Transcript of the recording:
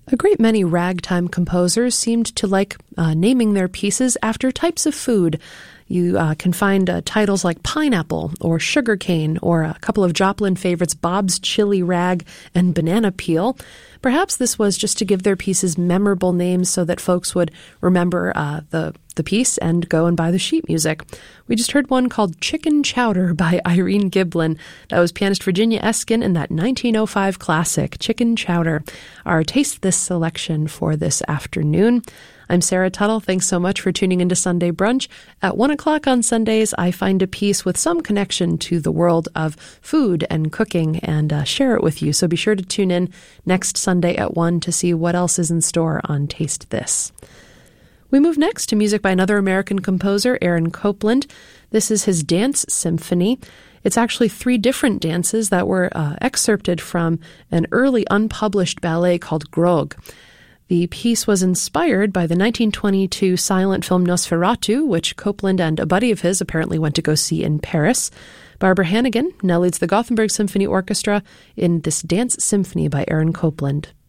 A great many ragtime composers seemed to like naming their pieces after types of food. You can find titles like Pineapple or Sugarcane, or a couple of Joplin favorites, Bob's Chili Rag and Banana Peel. Perhaps this was just to give their pieces memorable names so that folks would remember the piece and go and buy the sheet music. We just heard one called Chicken Chowder by Irene Giblin. That was pianist Virginia Eskin in that 1905 classic, Chicken Chowder. Our Taste This selection for this afternoon. I'm Sarah Tuttle. Thanks so much for tuning into Sunday Brunch. At 1 o'clock on Sundays, I find a piece with some connection to the world of food and cooking and share it with you. So be sure to tune in next Sunday at 1 to see what else is in store on Taste This. We move next to music by another American composer, Aaron Copland. This is his Dance Symphony. It's actually 3 different dances that were excerpted from an early unpublished ballet called Grog. The piece was inspired by the 1922 silent film Nosferatu, which Copland and a buddy of his apparently went to go see in Paris. Barbara Hannigan now leads the Gothenburg Symphony Orchestra in this Dance Symphony by Aaron Copland.